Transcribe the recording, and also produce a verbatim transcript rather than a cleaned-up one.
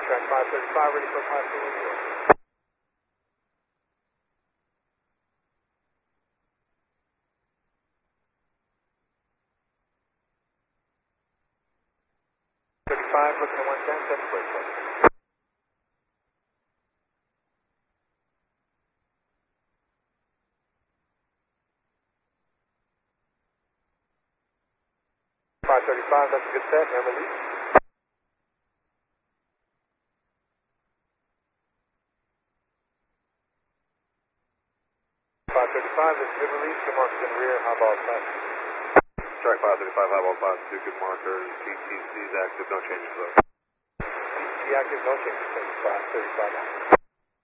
Track five thirty-five, ready for five two one zero. thirty-five, looking at one ten, seven plate, please. five thirty-five, that's a good set, and release. five thirty-five, that's a good release, good markers in the rear, high ball flat. Track five thirty-five, high ball five two, good markers, T T C is active, no changes though. T T C active, no changes, five thirty-five.